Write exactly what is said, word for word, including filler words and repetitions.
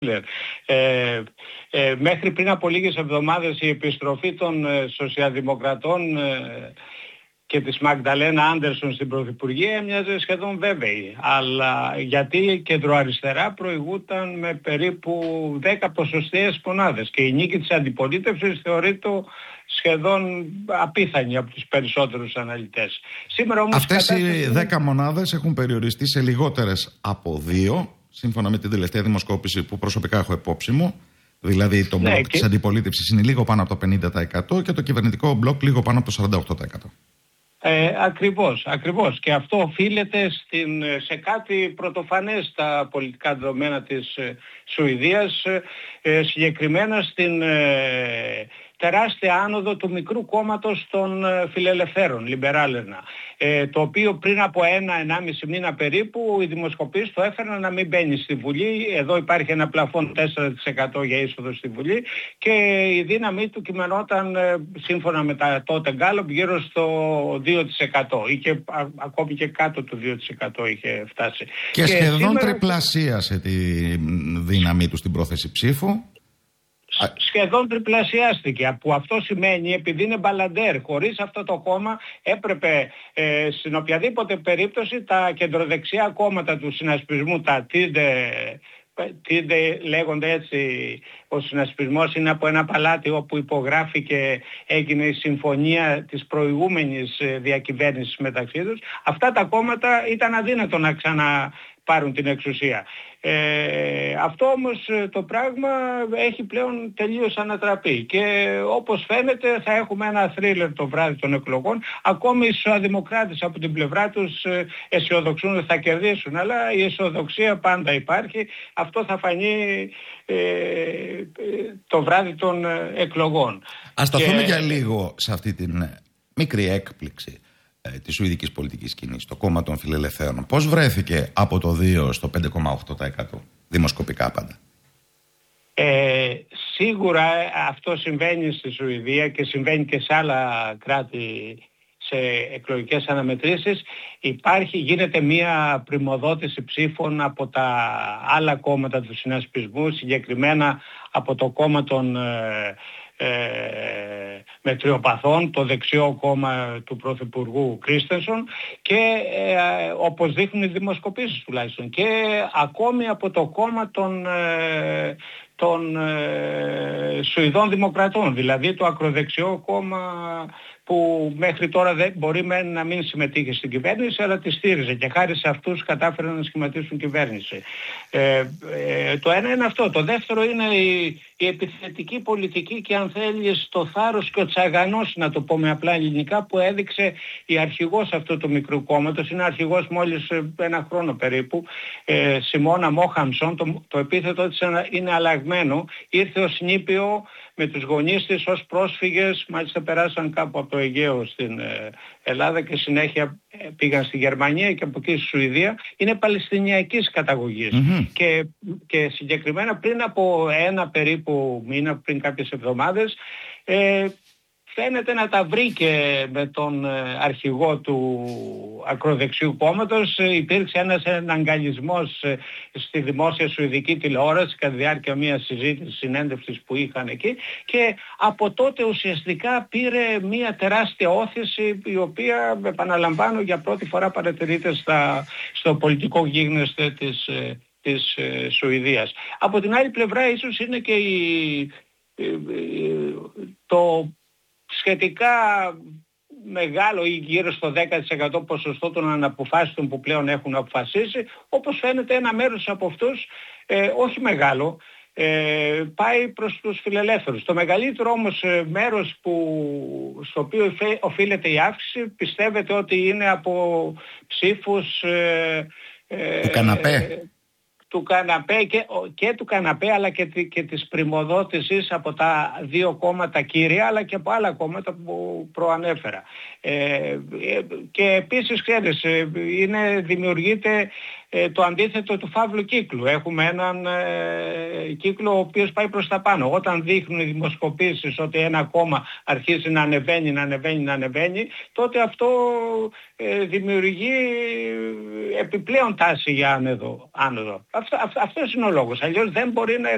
Ε, ε, μέχρι πριν από λίγες εβδομάδες η επιστροφή των ε, σοσιαλδημοκρατών ε, και της Μαγδαλένα Άντερσον στην Πρωθυπουργία έμοιαζε σχεδόν βέβαιη. Αλλά γιατί η κεντροαριστερά προηγούταν με περίπου δέκα ποσοστιαίες μονάδες και η νίκη της αντιπολίτευσης θεωρείται σχεδόν απίθανη από τους περισσότερους αναλυτές. Σήμερα όμως αυτές κατάσταση... οι δέκα μονάδες έχουν περιοριστεί σε λιγότερες από δύο, σύμφωνα με την τελευταία δημοσκόπηση που προσωπικά έχω υπόψη μου. Δηλαδή το μπλοκ ναι, της και... αντιπολίτευσης είναι λίγο πάνω από το πενήντα τοις εκατό και το κυβερνητικό μπλοκ λίγο πάνω από το σαράντα οκτώ τοις εκατό. Ε, ακριβώς, ακριβώς. Και αυτό οφείλεται στην, σε κάτι πρωτοφανές στα πολιτικά δεδομένα της ε, Σουηδίας, ε, συγκεκριμένα στην ε, τεράστια άνοδο του μικρού κόμματος των ε, φιλελευθέρων, Λιμπεράλερνα, ε, το οποίο πριν από ένα, ενάμιση μήνα περίπου οι δημοσκοπήσεις το έφεραν να μην μπαίνει στη Βουλή. Εδώ υπάρχει ένα πλαφόν τέσσερα τοις εκατό για είσοδο στη Βουλή και η δύναμή του κειμενόταν ε, σύμφωνα με τα τότε Γκάλοπ γύρω στο δύο τοις εκατό ή και α, ακόμη και κάτω του δύο τοις εκατό είχε φτάσει. Και, και σχεδόν σήμερα... τριπλασίασε τη δύναμή του στην πρόθεση ψήφου. Σχεδόν τριπλασιάστηκε, που αυτό σημαίνει, επειδή είναι μπαλαντέρ, χωρίς αυτό το κόμμα έπρεπε ε, στην οποιαδήποτε περίπτωση τα κεντροδεξιά κόμματα του συνασπισμού, τα τίντε, τίντε λέγονται έτσι, ο συνασπισμός είναι από ένα παλάτι όπου υπογράφηκε, έγινε η συμφωνία της προηγούμενης διακυβέρνησης μεταξύ τους, αυτά τα κόμματα ήταν αδύνατο να ξαναπάρουν την εξουσία. Ε, αυτό όμως το πράγμα έχει πλέον τελείως ανατραπεί και όπως φαίνεται θα έχουμε ένα θρίλερ το βράδυ των εκλογών. Ακόμη οι σοσιαλδημοκράτες από την πλευρά τους αισιοδοξούν ότι θα κερδίσουν, αλλά η αισιοδοξία πάντα υπάρχει. Αυτό θα φανεί ε, το βράδυ των εκλογών. Ας σταθούμε και... για λίγο σε αυτή την μικρή έκπληξη της σουηδικής πολιτικής σκηνής, το κόμμα των φιλελευθέρων. Πώς βρέθηκε από το δύο στο πέντε κόμμα οκτώ τοις εκατό δημοσκοπικά πάντα? Ε, σίγουρα αυτό συμβαίνει στη Σουηδία και συμβαίνει και σε άλλα κράτη σε εκλογικές αναμετρήσεις. Υπάρχει, γίνεται μία πριμοδότηση ψήφων από τα άλλα κόμματα του συνασπισμού, συγκεκριμένα από το κόμμα των ε, Ε, μετριοπαθών, το δεξιό κόμμα του Πρωθυπουργού Κρίστενσον και ε, όπως δείχνουν οι δημοσκοπήσεις τουλάχιστον και ακόμη από το κόμμα των, ε, των ε, Σουηδών Δημοκρατών, δηλαδή το ακροδεξιό κόμμα που μέχρι τώρα δεν μπορεί να μην συμμετείχε στην κυβέρνηση αλλά τη στήριζε και χάρη σε αυτούς κατάφεραν να σχηματίσουν κυβέρνηση. Ε, ε, το ένα είναι αυτό. Το δεύτερο είναι η, η επιθετική πολιτική και αν θέλεις το θάρρος και ο τσαγανός, να το πω με απλά ελληνικά, που έδειξε η αρχηγός αυτού του μικρού κόμματος. Είναι αρχηγός μόλις ένα χρόνο περίπου, ε, Σιμώνα Μόχαμσον. Το, το επίθετο της είναι αλλαγμένο. Ήρθε ως νήπιο με τους γονείς της ως πρόσφυγες, μάλιστα περάσαν κάπου από το Αιγαίο στην ε, Ελλάδα και συνέχεια ε, πήγαν στη Γερμανία και από εκεί στη Σουηδία. Είναι παλαιστινιακής καταγωγής. Mm-hmm. Και, και συγκεκριμένα πριν από ένα περίπου μήνα, πριν κάποιες εβδομάδες, ε, φαίνεται να τα βρήκε με τον αρχηγό του ακροδεξιού κόμματος. Υπήρξε ένας εναγκαλισμός στη δημόσια σουηδική τηλεόραση κατά τη διάρκεια μιας συζήτησης, συνέντευξης που είχαν εκεί και από τότε ουσιαστικά πήρε μια τεράστια όθηση η οποία, επαναλαμβάνω, για πρώτη φορά παρατηρείται στα, στο πολιτικό γίγνεσθε της, της Σουηδίας. Από την άλλη πλευρά ίσως είναι και η, το σχετικά μεγάλο ή γύρω στο δέκα τοις εκατό ποσοστό των αναποφάσιστων που πλέον έχουν αποφασίσει, όπως φαίνεται ένα μέρος από αυτούς, ε, όχι μεγάλο, ε, πάει προς τους φιλελεύθερους. Το μεγαλύτερο όμως ε, μέρος που, στο οποίο οφείλεται η αύξηση πιστεύετε ότι είναι από ψήφους ε, ε, του καναπέ. Ε, του καναπέ και, και του καναπέ αλλά και, και της πριμοδότησης από τα δύο κόμματα κύρια αλλά και από άλλα κόμματα που προανέφερα. Ε, και επίσης ξέρεις, είναι, δημιουργείται ε, το αντίθετο του φαύλου κύκλου. Έχουμε έναν ε, κύκλο ο οποίος πάει προς τα πάνω. Όταν δείχνουν οι δημοσκοπήσεις ότι ένα κόμμα αρχίζει να ανεβαίνει, να ανεβαίνει, να ανεβαίνει, τότε αυτό ε, δημιουργεί επιπλέον τάση για άνοδο. άνοδο. Αυτό, αυτό, αυτός είναι ο λόγος. Αλλιώς δεν μπορεί να